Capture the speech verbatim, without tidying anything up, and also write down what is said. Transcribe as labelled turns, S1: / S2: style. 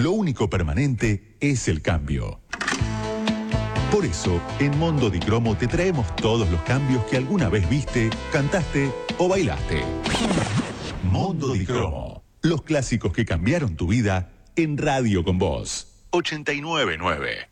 S1: Lo único permanente es el cambio. Por eso, en Mondo di Cromo te traemos todos los cambios que alguna vez viste, cantaste o bailaste. Mondo di Cromo. Los clásicos que cambiaron tu vida en Radio con Vos. ochenta y nueve punto nueve.